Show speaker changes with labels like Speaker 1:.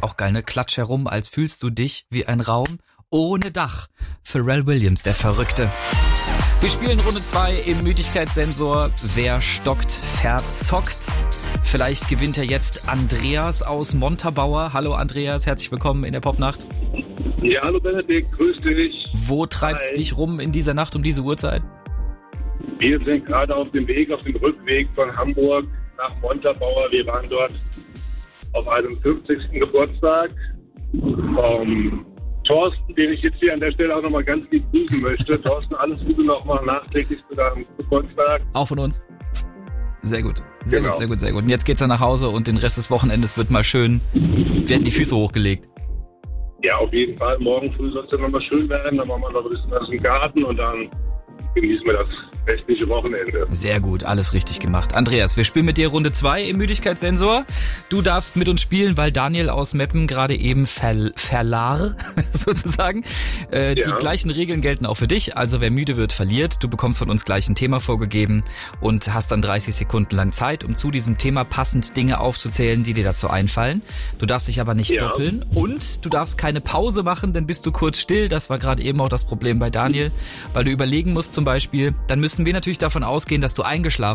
Speaker 1: Auch geil, ne? Klatsch herum, als fühlst du dich wie ein Raum ohne Dach. Pharrell Williams, der Verrückte. Wir spielen Runde 2 im Müdigkeitssensor. Wer stockt, verzockt. Vielleicht gewinnt ja jetzt Andreas aus Montabaur. Hallo Andreas, herzlich willkommen in der Popnacht.
Speaker 2: Ja, hallo Benedikt, grüß dich.
Speaker 1: Wo treibst dich rum in dieser Nacht um diese Uhrzeit?
Speaker 2: Wir sind gerade auf dem Rückweg von Hamburg nach Montabaur. Wir waren dort auf einem 50. Geburtstag vom Thorsten, den ich jetzt hier an der Stelle auch nochmal ganz lieb grüßen möchte. Thorsten, alles Gute nochmal nachträglich zu deinem Geburtstag.
Speaker 1: Auch von uns. Sehr gut. Sehr
Speaker 2: Genau.
Speaker 1: gut, sehr gut, sehr gut. Und jetzt geht's dann nach Hause und den Rest des Wochenendes wird mal schön, werden die Füße hochgelegt.
Speaker 2: Ja, auf jeden Fall. Morgen früh soll es dann nochmal schön werden. Dann machen wir noch ein bisschen was im Garten und dann genießen wir das restliche Wochenende.
Speaker 1: Sehr gut, alles richtig gemacht. Andreas, wir spielen mit dir Runde 2 im Müdigkeitssensor. Du darfst mit uns spielen, weil Daniel aus Meppen gerade eben verlar, sozusagen. Die gleichen Regeln gelten auch für dich. Also wer müde wird, verliert. Du bekommst von uns gleich ein Thema vorgegeben und hast dann 30 Sekunden lang Zeit, um zu diesem Thema passend Dinge aufzuzählen, die dir dazu einfallen. Du darfst dich aber nicht doppeln und du darfst keine Pause machen, dann bist du kurz still. Das war gerade eben auch das Problem bei Daniel, weil du überlegen musst zum Beispiel, dann müssen wir natürlich davon ausgehen, dass du eingeschlafen